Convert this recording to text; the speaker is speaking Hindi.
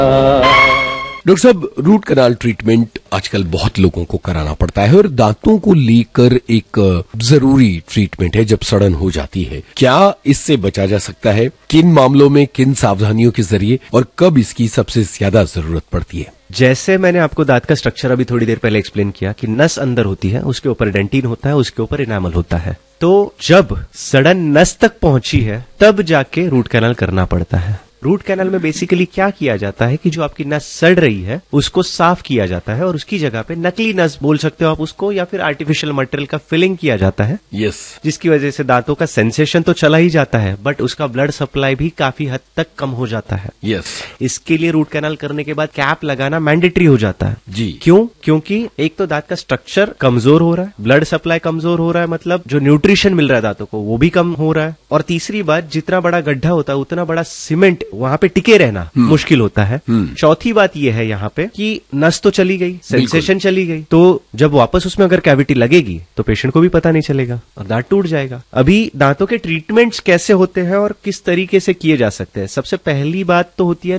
डॉक्टर साहब, रूट कैनाल ट्रीटमेंट आजकल बहुत लोगों को कराना पड़ता है और दांतों को लेकर एक जरूरी ट्रीटमेंट है जब सड़न हो जाती है। क्या इससे बचा जा सकता है? किन मामलों में किन सावधानियों के जरिए और कब इसकी सबसे ज्यादा जरूरत पड़ती है? जैसे मैंने आपको दांत का स्ट्रक्चर अभी थोड़ी देर पहले एक्सप्लेन किया कि नस अंदर होती है, उसके ऊपर डेंटिन होता है, उसके ऊपर इनामल होता है। तो जब सड़न नस तक पहुंची है तब जाके रूट कैनाल करना पड़ता है। रूट कैनाल में बेसिकली क्या किया जाता है कि जो आपकी नस सड़ रही है उसको साफ किया जाता है और उसकी जगह पे नकली नस बोल सकते हो आप उसको, या फिर आर्टिफिशियल मटेरियल का फिलिंग किया जाता है। जिसकी वजह से दांतों का सेंसेशन तो चला ही जाता है बट उसका ब्लड सप्लाई भी काफी हद तक कम हो जाता है। इसके लिए रूट कैनाल करने के बाद कैप लगाना मैंडेटरी हो जाता है जी। क्यों? क्योंकि एक तो दांत का स्ट्रक्चर कमजोर हो रहा है, ब्लड सप्लाई कमजोर हो रहा है, मतलब जो न्यूट्रिशन मिल रहा है दांतों को वो भी कम हो रहा है, और तीसरी बात जितना बड़ा गड्ढा होता है उतना बड़ा सीमेंट वहां पे टिके रहना मुश्किल होता है। चौथी बात यह है यहाँ पे कि नस तो चली गई, सेंसेशन चली गई, तो जब वापस उसमें अगर कैविटी लगेगी तो पेशेंट को भी पता नहीं चलेगा और दांत टूट जाएगा। अभी दांतों के ट्रीटमेंट्स कैसे होते हैं और किस तरीके से किए जा सकते हैं? सबसे पहली बात तो होती है